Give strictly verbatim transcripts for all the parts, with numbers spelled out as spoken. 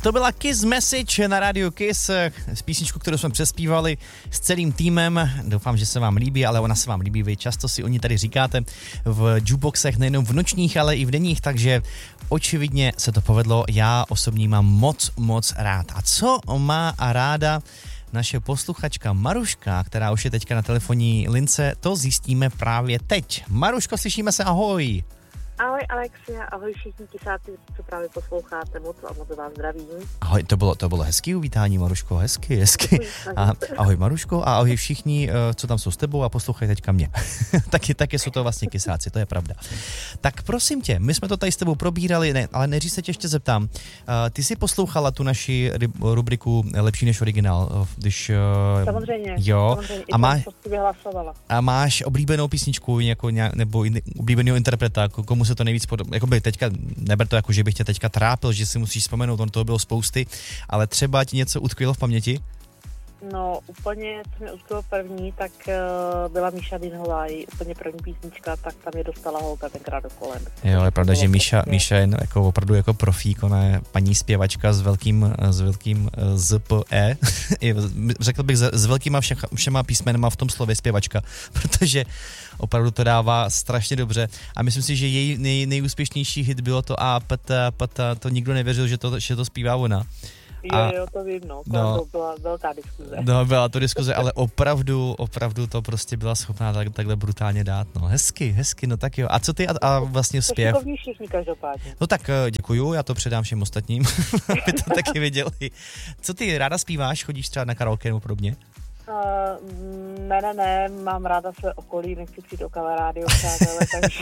To byla Kiss Message na rádiu Kiss, z písničku, kterou jsme přespívali s celým týmem. Doufám, že se vám líbí, ale ona se vám líbí. Vy často si o ní tady říkáte v jukeboxech, nejenom v nočních, ale i v denních, takže očividně se to povedlo. Já osobně mám moc, moc rád. A co má ráda naše posluchačka Maruška, která už je teďka na telefonní lince, to zjistíme právě teď. Maruško, slyšíme se, ahoj. Ahoj Alexia, ahoj všichni kisáci, co právě posloucháte, moc a moc vás zdravím. Ahoj, to bylo, to bylo hezký uvítání, Maruško, hezky, hezky. A, ahoj Maruško a ahoj všichni, co tam jsou s tebou a poslouchají teďka mě. taky, taky jsou to vlastně kisáci, to je pravda. Tak prosím tě, my jsme to tady s tebou probírali, ne, ale než se tě ještě zeptám, ty jsi poslouchala tu naši rubriku Lepší než originál, když... Samozřejmě, jo, samozřejmě, a, má, a máš oblíbenou písničku jako nějak, nebo oblíbeného interpreta, komu se to nejvíc podobá, jakoby teďka, neber to jako, že bych tě teďka trápil, že si musíš vzpomenout, on toho bylo spousty, ale třeba ti něco utkvělo v paměti? No, úplně, co mi utkvělo první, tak uh, byla Míša Dinhová, její úplně první písnička, tak tam je dostala holka tenkrát do kolen. Jo, je pravda, že Míša, Míša je jako opravdu jako profík, ona je paní zpěvačka s velkým, s velkým Z P E, řekl bych s velkýma všema, všema písmenama v tom slově zpěvačka, protože opravdu to dává strašně dobře a myslím si, že její nej, nejúspěšnější hit bylo to a pata, pata, to nikdo nevěřil, že to, že to zpívá ona. Jo, jo, to vím, no. no. To byla velká diskuze. No, byla to diskuze, ale opravdu, opravdu to prostě byla schopná tak, takhle brutálně dát, no. Hezky, hezky, no tak jo. A co ty a, a vlastně zpěv? To všichni každopádně. No tak děkuju, já to předám všem ostatním, aby to taky viděli. Co ty ráda zpíváš? Chodíš třeba na karaoke nebo podobně? Uh, ne, ne, ne, mám ráda své okolí, nechci přijít o kamarády, o přátelé, takže...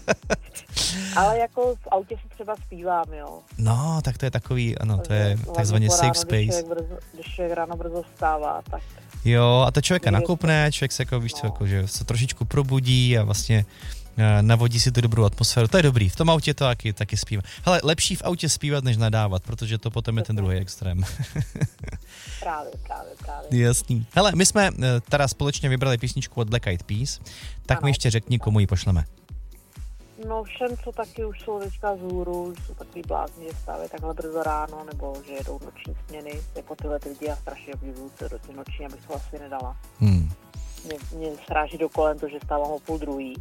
Ale jako v autě si třeba zpívám, jo. No, tak to je takový, ano, to je takzvaně safe space. Když člověk, brzo, když člověk ráno brzo vstává, tak... Jo, a to člověka nakopne, člověk se jako, víš co, jako, že se trošičku probudí a vlastně navodí si tu dobrou atmosféru. To je dobrý, v tom autě to taky, taky zpívá. Hele, lepší v autě zpívat, než nadávat, protože to potom je ten druhý extrém. Právě, právě, právě. Jasný. Hele, my jsme teda společně vybrali písničku od Black Eyed Peas, tak ano, mi ještě řekni, komu ji pošleme. No všem, co taky už jsou teďka z hůru, jsou takový blázni, že stávají takhle brzo ráno, nebo že jedou noční směny, jako tyhle ty lidi, já strašně obdivuju se do těch noční, abych to asi nedala. Hmm. Mě, mě sráží do kolen to, že stávám o půl druhý.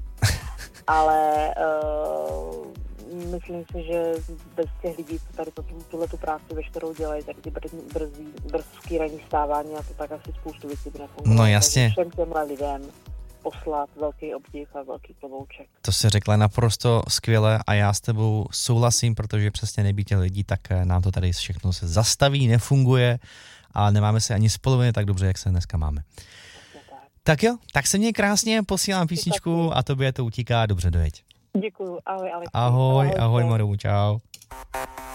Ale uh, myslím si, že bez těch lidí, co tady tuhle tu práci veškerou dělají, tak ty brzí, brzí, brzký ranní stávání a to tak asi spoustu věcí by nefungovalo. No jasně. Takže všem těmhle lidem poslat velký obdiv a velký klobouček. To se řekla naprosto skvěle a já s tebou souhlasím, protože přesně nebýt těch lidí, tak nám to tady všechno se zastaví, nefunguje a nemáme se ani spolu tak dobře, jak se dneska máme. Tak jo, tak se měj krásně, posílám písničku a tobě to utíká, dobře dojeď. Děkuju, ahoj Alex. Ahoj, ahoj, ahoj Maru, čau.